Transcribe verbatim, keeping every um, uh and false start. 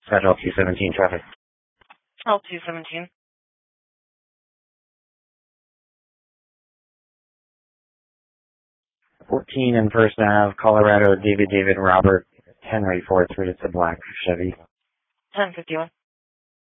Dispatch L two seventeen traffic. L two seventeen. fourteen and First Ave, Colorado, David David Robert Henry Ford, three to Black Chevy. ten fifty-one.